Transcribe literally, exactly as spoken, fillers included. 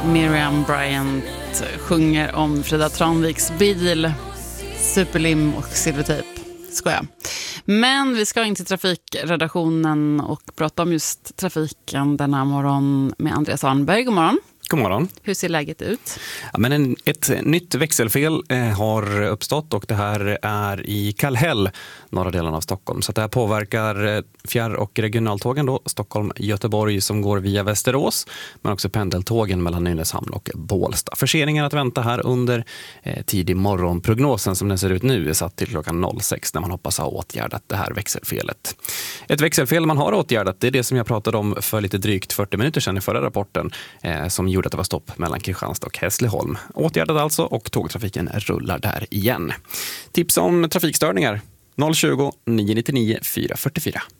Miriam Bryant sjunger om Frida Tranviks bil, Superlim och Silvertejp. Skoja. Men vi ska in till trafikredaktionen och prata om just trafiken denna morgon med Andreas Arnberg. God morgon. God morgon. Hur ser läget ut? Ja, men en, ett nytt växelfel eh, har uppstått och det här är i Kallhäll, norra delen av Stockholm. Så det här påverkar eh, fjärr- och regionaltågen då, Stockholm-Göteborg som går via Västerås, men också pendeltågen mellan Nynäshamn och Bålsta. Förseningar att vänta här under eh, tidig morgonprognosen som den ser ut nu är satt till klockan noll sex när man hoppas ha åtgärdat det här växelfelet. Ett växelfel man har åtgärdat, det är det som jag pratade om för lite drygt fyrtio minuter sedan i förra rapporten eh, som gjorde att det var stopp mellan Kristianstad och Hässleholm. Åtgärdat alltså och tågtrafiken rullar där igen. Tips om trafikstörningar noll tjugo, nio nio nio, fyra fyra fyra.